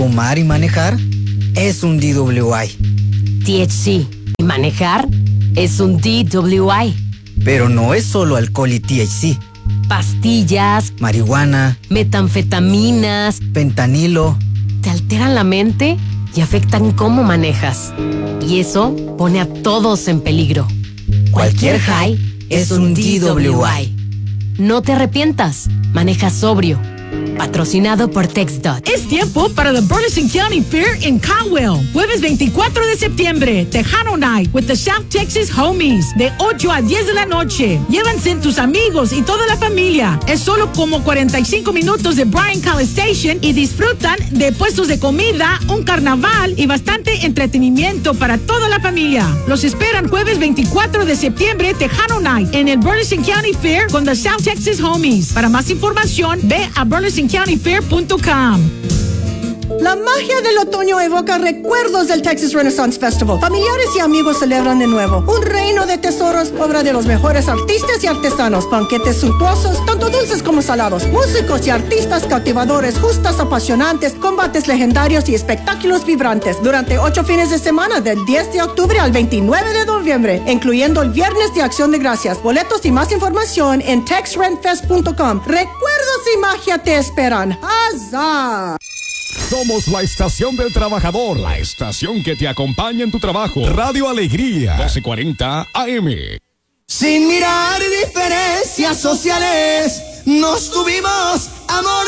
Tomar y manejar es un DWI. THC y manejar es un DWI. Pero no es solo alcohol y THC. Pastillas, marihuana, metanfetaminas, fentanilo. Te alteran la mente y afectan cómo manejas. Y eso pone a todos en peligro. Cualquier high es un DWI. No te arrepientas. Maneja sobrio. Patrocinado por TxDOT. Es tiempo para the Burleson County Fair en Conwell. Jueves 24 de septiembre, Tejano Night with the South Texas Homies. De 8 a 10 de la noche. Llévanse tus amigos y toda la familia. Es solo como 45 minutos de Bryan College Station y disfrutan de puestos de comida, un carnaval y bastante entretenimiento para toda la familia. Los esperan jueves 24 de septiembre, Tejano Night, en el Burleson County Fair con the South Texas Homies. Para más información, ve a burlesoncountyfair.com. La magia del otoño evoca recuerdos del Texas Renaissance Festival. Familiares y amigos celebran de nuevo. Un reino de tesoros, obra de los mejores artistas y artesanos. Banquetes suntuosos, tanto dulces como salados. Músicos y artistas cautivadores, justas apasionantes, combates legendarios y espectáculos vibrantes. Durante 8 fines de semana, del 10 de octubre al 29 de noviembre, incluyendo el Viernes de Acción de Gracias. Boletos y más información en texrentfest.com. Recuerdos y magia te esperan. ¡Hazá! Somos la estación del trabajador, la estación que te acompaña en tu trabajo. Radio Alegría, 1240 AM. Sin mirar diferencias sociales, nos tuvimos amor.